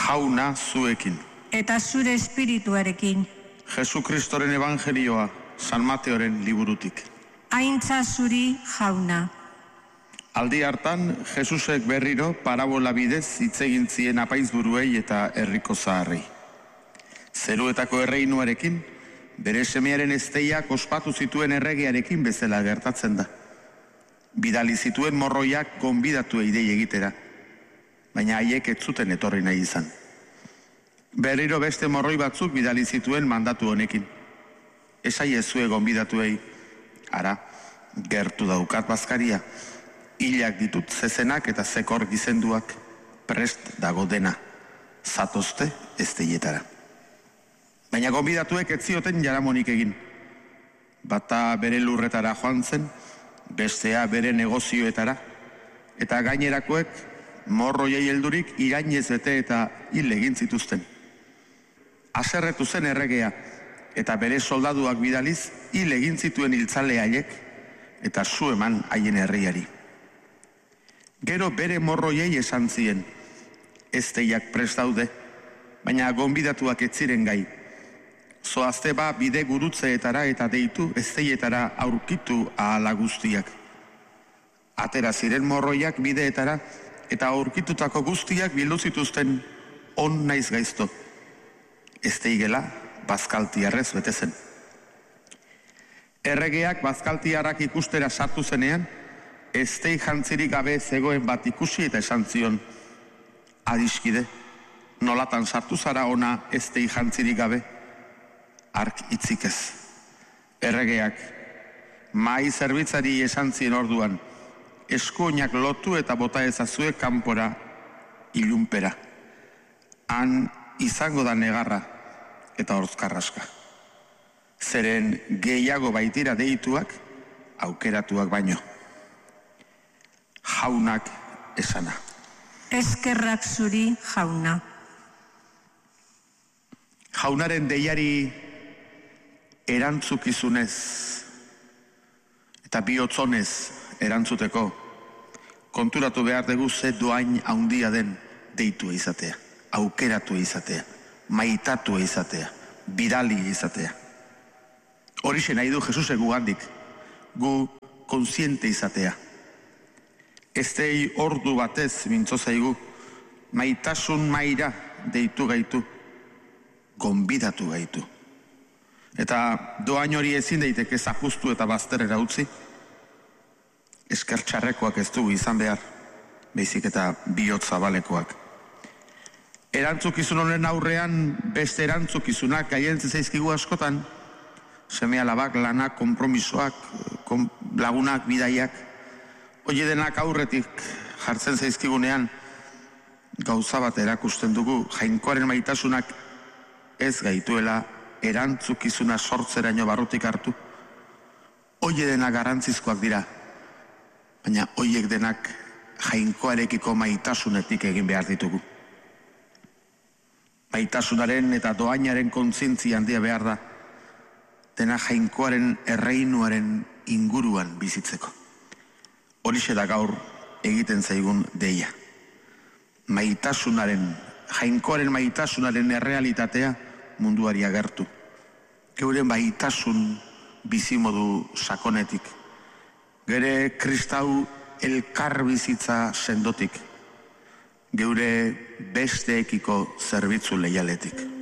Jauna zuekin. Eta zure espirituarekin. Jesu Kristoren evangelioa, San Mateoren liburutik. Aintza zuri, jauna. Aldi hartan, Jesusek berriro parabola bidez hitz egin zien apaizburuei eta herriko zaharrei. Zeruetako erreinuarekin, bere semearen ezteiak ospatu zituen erregearekin bezala gertatzen da. Bidali zituen morroiak gonbidatu dei egitera, baina haiek ez zuten etorri nahi izan. Berriro beste morroi batzuk bidali zituen mandatu honekin. Esaiezue gonbidatuei, ara, gertu daukat bazkaria, hilak ditut zezenak eta zekor gizenduak, prest dago dena, zatozte ezteietara. Baina gonbidatuek ez zioten jaramonik egin. Bata bere lurretara joan zen, bestea bere negozioetara, eta gainerakoek morroiei heldurik irainez bete eta hil egin zituzten. Haserretu zen erregea, eta bere soldaduak bidaliz hil egin zituen hiltzale haiek, eta su eman haien herriari. Gero bere morroiei esan zien, ezteiak prest daude, baina gonbidatuak ez ziren gai. Zoazte ba bide gurutzeetara eta deitu ezteietara aurkitu ahala guztiak. Atera ziren morroiak bideetara eta aurkitutako guztiak bildu zituzten on naiz gaizto. Ezteigela bazkaltiarrez bete zen. Erregeak bazkaltiarrak ikustera sartu zenean, eztei jantzirik gabe zegoen bat ikusi eta esan zion, adiskide, nolatan sartu zara ona eztei jantzirik gabe? Ark itzik ez. Erregeak, mai zerbitzari esan zien orduan, eskuoinak lotu eta bota ezazue kanpora ilunpera. Han izango da negarra eta horzkarraska. Zeren gehiago baitira deituak, aukeratuak baino. Jaunak esana. Eskerrak zuri, jauna. Jaunaren deiari erantzukizunez eta bihotzonez erantzuteko konturatu behar dugu ze doain handia den deitua izatea, aukeratu izatea, maitatu izatea, bidali izatea. Horixe nahi du Jesusek gugandik, gu kontziente izatea. Eztei ordu batez mintzo zaigu, maitasun maira deitu gaitu, gonbidatu gaitu. Eta doain hori ezin daiteke zapustu eta bazterrera utzi, esker txarrekoak ez dugu izan behar, baizik eta bihotz zabalekoak. Erantzukizun honen aurrean beste erantzukizunak gaientzen zaizkigu askotan, seme alabak, lanak, konpromisoak, lagunak, bidaiak, hori denak aurretik jartzen zaizkigunean, gauza bat erakusten dugu, jainkoaren maitasunak ez gaituela erantzukizuna sortzeraino barrutik hartu. Hori denak garrantzizkoak dira, baina horiek denak jainkoarekiko maitasunetik egin behar ditugu. Maitasunaren eta doainaren kontzientzia handia behar da, dena jainkoaren erreinuaren inguruan bizitzeko. Horixe da gaur egiten zaigun deia. Jainkoaren maitasunaren errealitatea munduari agertu. Geuren maitasun bizimodu sakonetik. Gere kristau elkar bizitza sendotik. Geure besteekiko zerbitzu leialetik.